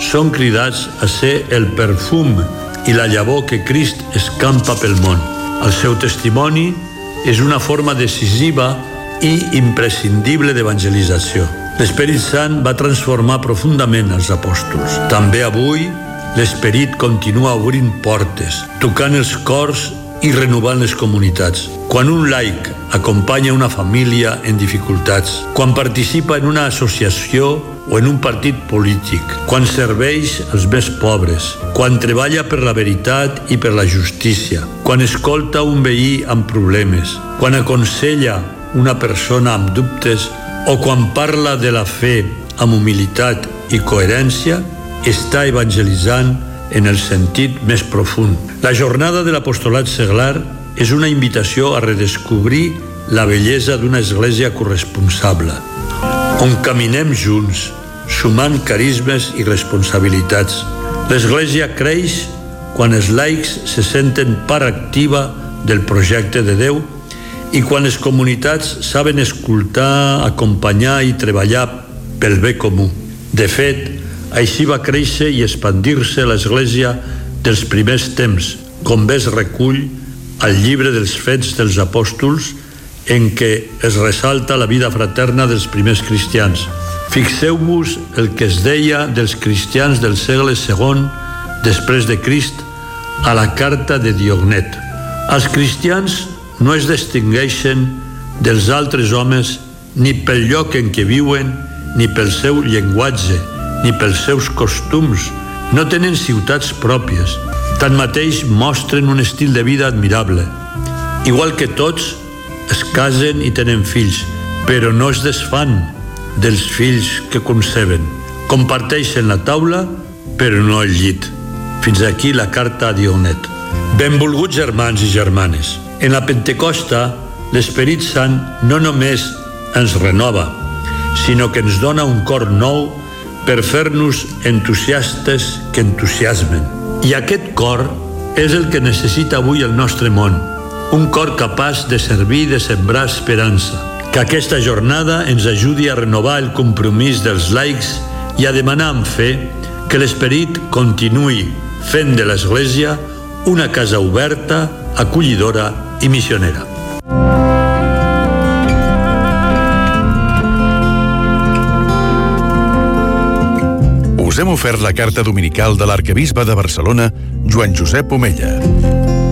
són cridats a ser el perfum i la llavor que Crist escampa pel món. El seu testimoni és una forma decisiva i imprescindible d'evangelització. L'Esperit Sant va transformar profundament els apòstols. També avui l'Esperit continua obrint portes, tocant els cors i renovant les comunitats. Quan un laic acompanya una família en dificultats, quan participa en una associació o en un partit polític, quan serveix els més pobres, quan treballa per la veritat i per la justícia, quan escolta un veí amb problemes, quan aconsella una persona amb dubtes o quan parla de la fe amb humilitat i coherència, està evangelitzant en el sentit més profund. La jornada de l'apostolat seglar és una invitació a redescobrir la bellesa d'una església corresponsable, on caminem junts, sumant carismes i responsabilitats. L'església creix quan els laics se senten part activa del projecte de Déu i quan les comunitats saben escoltar, acompanyar i treballar pel bé comú. De fet, així va créixer i expandir-se l'Església dels primers temps, com bé es recull al llibre dels Fets dels Apòstols, en què es ressalta la vida fraterna dels primers cristians. Fixeu-vos el que es deia dels cristians del segle II després de Crist a la carta de Diognet. Els cristians no es distingeixen dels altres homes ni pel lloc en què viuen, ni pel seu llenguatge, ni pels seus costums. No tenen ciutats pròpies. Tanmateix mostren un estil de vida admirable. Igual que tots, es casen i tenen fills, però no es desfan dels fills que conceben. Comparteixen la taula, però no el llit. Fins aquí la carta a Diognet. Benvolguts germans i germanes, en la Pentecosta l'Esperit Sant no només ens renova, sinó que ens dona un cor nou per fer-nos entusiastes que entusiasmen. I aquest cor és el que necessita avui el nostre món, un cor capaç de servir i de sembrar esperança. Que aquesta jornada ens ajudi a renovar el compromís dels laics i a demanar amb fe que l'Esperit continuï fent de l'Església una casa oberta, acollidora i missionera. Us hem ofert la carta dominical de l'arquebisbe de Barcelona, Joan Josep Omella.